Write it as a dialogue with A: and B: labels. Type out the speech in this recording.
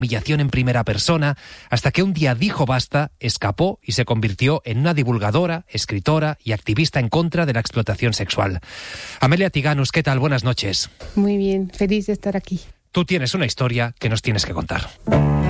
A: humillación en primera persona, hasta que un día dijo basta, escapó y se convirtió en una divulgadora, escritora y activista en contra de la explotación sexual. Amelia Tiganus, ¿qué tal? Buenas noches.
B: Muy bien, feliz de estar aquí.
A: Tú tienes una historia que nos tienes que contar.